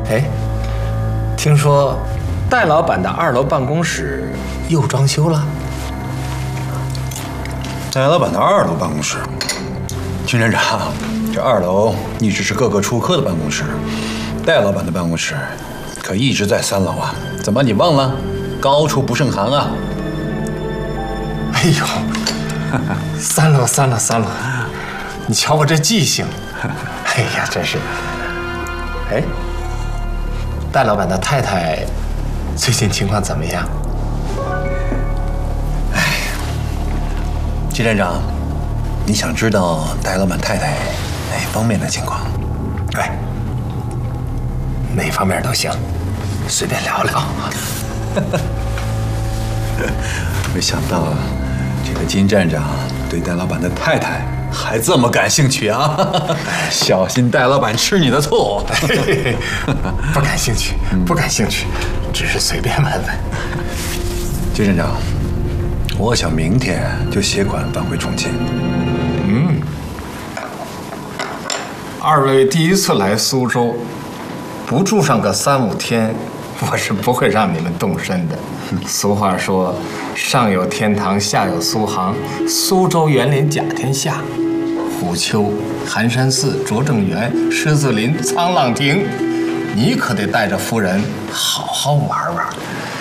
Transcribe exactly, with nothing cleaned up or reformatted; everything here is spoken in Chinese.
哎，听说戴老板的二楼办公室又装修了。 戴老板的二楼办公室，金站长，这二楼一直是各个处科的办公室，戴老板的办公室可一直在三楼啊！怎么你忘了？高处不胜寒啊！ 哎呦，三楼三楼三楼，你瞧我这记性，哎呀，真是。哎，戴老板的太太最近情况怎么样？ 哎，金站长，你想知道戴老板太太哪方面的情况？ 哎，哪方面都行，随便聊聊。 没想到这个金站长对戴老板的太太还这么感兴趣啊！小心戴老板吃你的醋。 不感兴趣，不感兴趣，只是随便问问。 金站长，我想明天就携款返回重庆。 嗯，二位第一次来苏州，不住上个三五天，我是不会让你们动身的。俗话说，上有天堂，下有苏杭，苏州园林甲天下，虎丘、寒山寺、拙政园、狮子林、沧浪亭，你可得带着夫人好好玩玩。